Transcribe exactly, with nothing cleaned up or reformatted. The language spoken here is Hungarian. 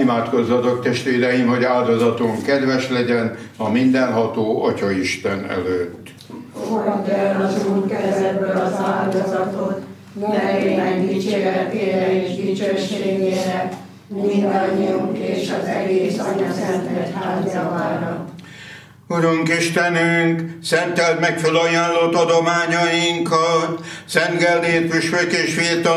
Imádkozzatok, testvéreim, hogy áldozatunk kedves legyen a mindenható Atyaisten előtt. Fogadd el az Úr kezedből az áldozatot, nevének dicséretére és dicsőségére, mindannyiunk és az egész Anyaszent Egyház javára. Urunk Istenünk, szenteld meg felajánlott adományainkat, Szent Gellért püspök és vértanúk